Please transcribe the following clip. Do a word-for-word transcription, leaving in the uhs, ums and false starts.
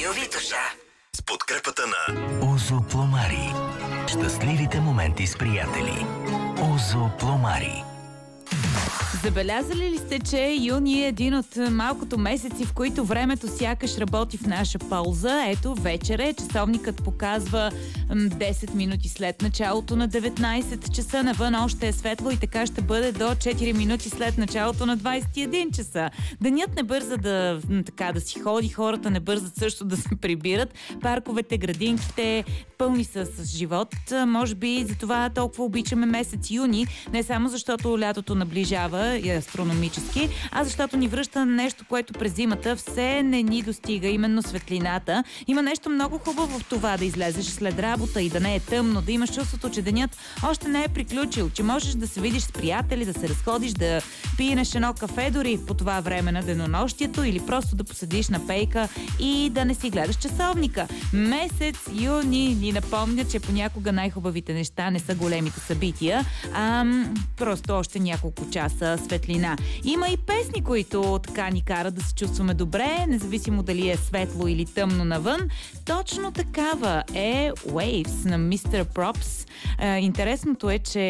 Радио Витоша. С подкрепата на Озо Пломари. Щастливите моменти с приятели. Озо Пломари. Забелязали ли сте, че юни е един от малкото месеци, в които времето сякаш работи в наша полза? Ето, вечер е, часовникът показва десет минути след началото на деветнайсет часа, навън още е светло и така ще бъде до четири минути след началото на двайсет и един часа. Денят не бърза да, така, да си ходи, хората не бързат също да се прибират. Парковете, градинките пълни са с живот. Може би за това толкова обичаме месец юни, не само защото лятото наближава и астрономически, а защото ни връща нещо, което през зимата все не ни достига, именно светлината. Има нещо много хубаво в това да излезеш след работа и да не е тъмно, да имаш чувството, че денят още не е приключил, че можеш да се видиш с приятели, да се разходиш, да пиеш едно кафе дори по това време на денонощието или просто да поседиш на пейка и да не си гледаш часовника. Месец юни ни напомня, че понякога най-хубавите неща не са големите събития, а просто още няколко часа светлина. Има и песни, които така ни карат да се чувстваме добре, независимо дали е светло или тъмно навън. Точно такава е Waves на мистер Props. Интересното е, че